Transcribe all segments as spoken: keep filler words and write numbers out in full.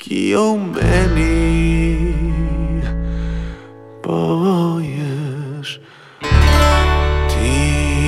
ki jo v meni poješ ti.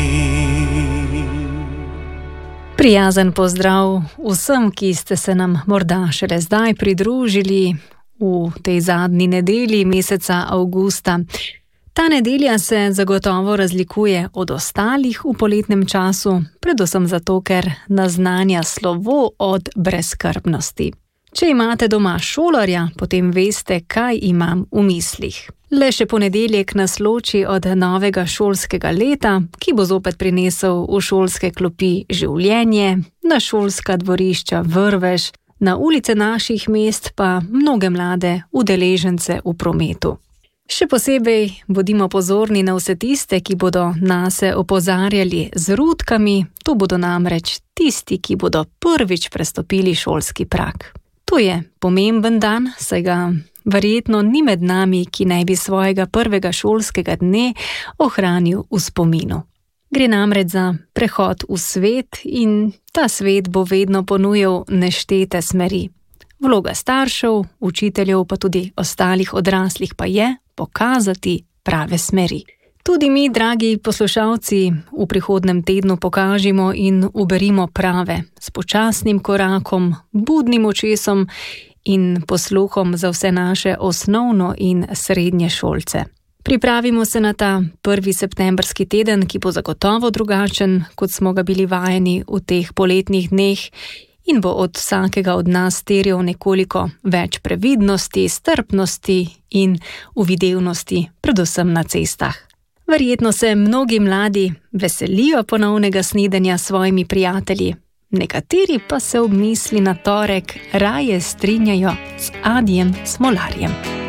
Prijazen pozdrav vsem, ki ste se nam morda šele zdaj pridružili v tej zadnji nedelji meseca avgusta. Ta nedelja se zagotovo razlikuje od ostalih v poletnem času, predvsem zato, ker naznanja slovo od brezskrbnosti. Če imate doma šolarja, potem veste, kaj imam v mislih. Le še ponedeljek nas loči od novega šolskega leta, ki bo zopet prinesel v šolske klopi življenje, na šolska dvorišča vrvež, na ulice naših mest pa mnoge mlade udeležence v prometu. Še posebej bodimo pozorni na vse tiste, ki bodo nase opozarjali z rutkami, to bodo namreč tisti, ki bodo prvič prestopili šolski prag. To je pomemben dan, saj ga verjetno ni med nami, ki naj bi svojega prvega šolskega dne ohranil v spominu. Gre namreč za prehod v svet in ta svet bo vedno ponujal neštete smeri. Vloga staršev, učiteljev pa tudi ostalih odraslih pa je pokazati prave smeri. Tudi mi, dragi poslušalci, v prihodnem tednu pokažimo in uberimo prave, s počasnim korakom, budnim očesom in posluhom za vse naše osnovno in srednje šolce. Pripravimo se na ta prvi septembrski teden, ki bo zagotovo drugačen, kot smo ga bili vajeni v teh poletnih dneh in bo od vsakega od nas terjal nekoliko več previdnosti, strpnosti in uvidevnosti, predvsem na cestah. Verjetno se mnogi mladi veselijo ponovnega snidenja s svojimi prijatelji, nekateri pa se ob misli na torek raje strinjajo z Adijem Smolarjem.